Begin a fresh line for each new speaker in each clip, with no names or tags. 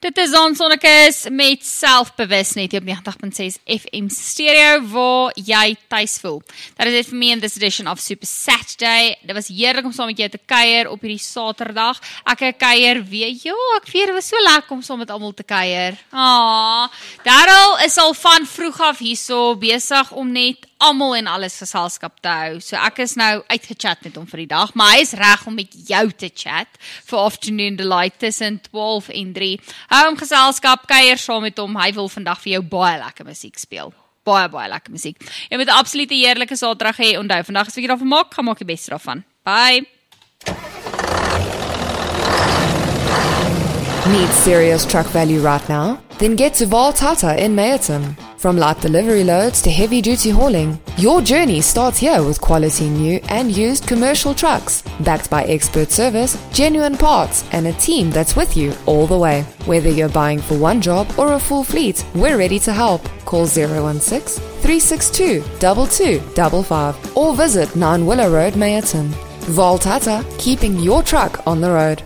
Dit is Dan Sonnekus met Selfbewus net op 90.6 FM stereo waar jy tuis voel. Dat is dit vir my in this edition of Super Saturday. Dit was heerlik om saam met jou te kuier op hierdie Saterdag. Ek kuier weer, ek weet dit was so lekker om saam met almal te kuier. Darryl is al van vroeg af hierso besig om net almal en alles geselskap te hou. So ek is nou uitgechat met hom vir die dag, maar hy is reg om met jou te chat vir Afternoon Delight tussen 12 en 3. Hou hom geselskap, kuier saam met hom. Hy wil vandag vir jou baie lekker musiek speel. Baie lekker musiek. Jy moet 'n absolute heerlike Saterdag hê. Onthou, vandag is wat jy daarvan maak, gaan maak die beste daarvan. Bye.
Need serious truck value right now? Then get to Voltata in Meyerton. From light delivery loads to heavy-duty hauling, your journey starts here with quality new and used commercial trucks, backed by expert service, genuine parts, and a team that's with you all the way. Whether you're buying for one job or a full fleet, we're ready to help. Call 016-362-2255 or visit 9 Willow Road, Meyerton. Voltata, keeping your truck on the road.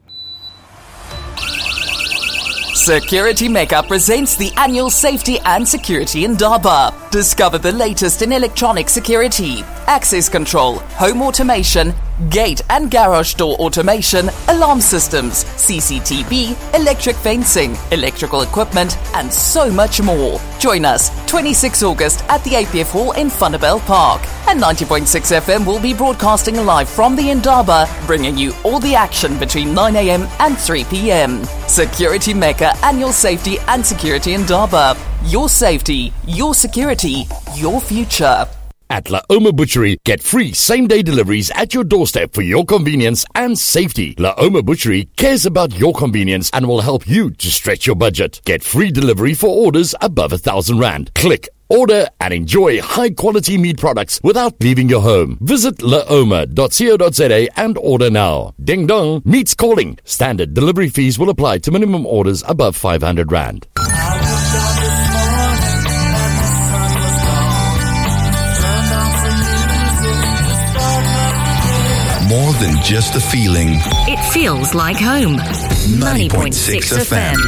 Security Mecca presents the annual Safety and Security Indaba. Discover the latest in electronic security, access control, home automation, gate and garage door automation, alarm systems, CCTV, electric fencing, electrical equipment, and so much more. Join us 26 August at the APF Hall in Funnabell Park. And 90.6 FM will be broadcasting live from the Indaba, bringing you all the action between 9 a.m. and 3 p.m. Security Mecca Annual Safety and Security Indaba. Your safety, your security, your future.
At La Oma Butchery, get free same-day deliveries at your doorstep for your convenience and safety. La Oma Butchery cares about your convenience and will help you to stretch your budget. Get free delivery for orders above R1,000. Click, order and enjoy high-quality meat products without leaving your home. Visit laoma.co.za and order now. Ding dong, meat's calling. Standard delivery fees will apply to minimum orders above R500.
More than just a feeling.
It feels like home. 90.6 FM.